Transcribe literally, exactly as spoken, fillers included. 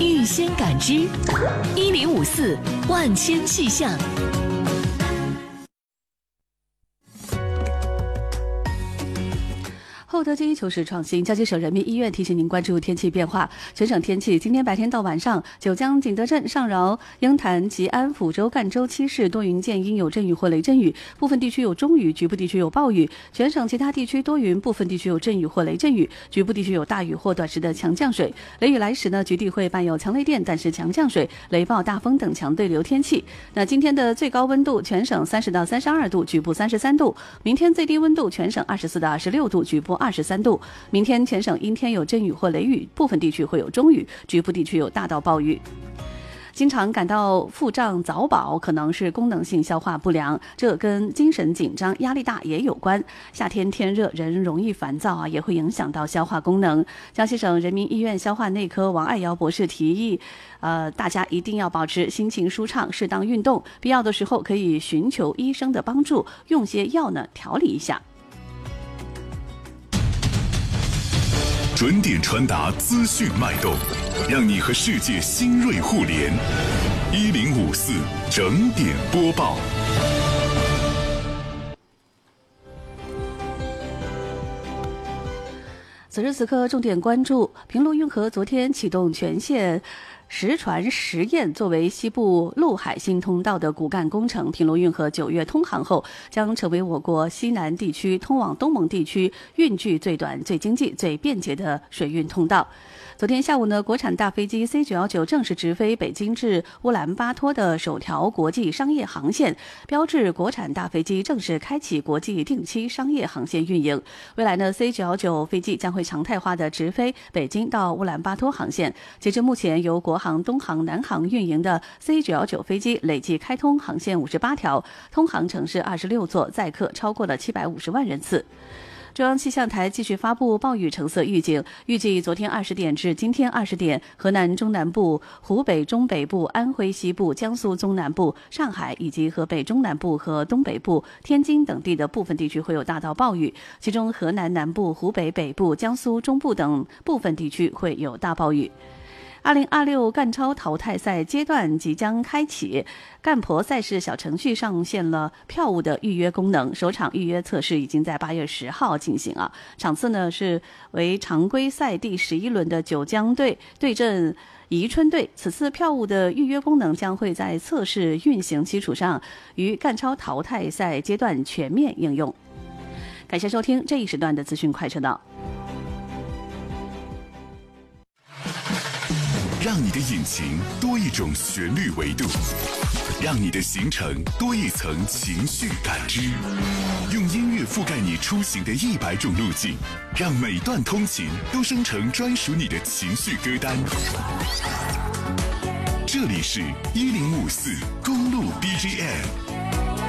预先感知，一零五四万千气象。 厚德基求是创新，江西省人民医院提醒您关注天气变化。全省天气，今天白天到晚上，九江、景德镇、上饶、鹰潭、吉安、抚州、赣州、七市多云见阴，有阵雨或雷阵雨，部分地区有中雨，局部地区有暴雨。全省其他地区多云，部分地区有阵雨或雷阵雨，局部地区有大雨或短时的强降水。雷雨来时呢，局地会伴有强雷电，但是强降水、雷暴、大风等强对流天气。那今天的最高温度，全省三十到三十二度，局部三十三度。明天最低温度，全省二十四到二十六度，局部二十三度。明天全省阴天有阵雨或雷雨，部分地区会有中雨，局部地区有大到暴雨。经常感到腹胀早饱，可能是功能性消化不良，这跟精神紧张、压力大也有关。夏天天热，人容易烦躁啊，也会影响到消化功能。江西省人民医院消化内科王爱瑶博士提议，呃，大家一定要保持心情舒畅，适当运动，必要的时候可以寻求医生的帮助，用些药呢调理一下。 准点传达资讯脉动，让你和世界新锐互联。一零五四整点播报。 此时此刻，重点关注平陆运河昨天启动全线实船实验，作为西部陆海新通道的骨干工程，平陆运河九月通航后，将成为我国西南地区通往东盟地区运距最短、最经济、最便捷的水运通道。昨天下午呢，国产大飞机 C 九一九正式直飞北京至乌兰巴托的首条国际商业航线，标志国产大飞机正式开启国际定期商业航线运营。未来呢 ，C 九一九飞机将会常态化的直飞北京到乌兰巴托航线。截至目前，由国航、东航、南航运营的 C 九一九飞机累计开通航线五十八条，通航城市二十六座，载客超过了七百五十万人次。中央气象台继续发布暴雨橙色预警，预计昨天二十点至今天二十点，河南中南部、湖北中北部、安徽西部、江苏中南部、上海以及河北中南部和东北部、天津等地的部分地区会有大到暴雨，其中河南南部、湖北北部、江苏中部等部分地区会有大暴雨。二零二六赣超淘汰赛阶段即将开启，赣婆赛事小程序上线了票务的预约功能，首场预约测试已经在八月十号进行啊。场次呢是为常规赛第十一轮的九江队对阵宜春队，此次票务的预约功能将会在测试运行基础上，于赣超淘汰赛阶段全面应用。感谢收听这一时段的资讯快车道。 让你的引擎多一种旋律维度，让你的行程多一层情绪感知，用音乐覆盖你出行的一百种路径，让每段通勤都生成专属你的情绪歌单。这里是一零五四公路 B G M。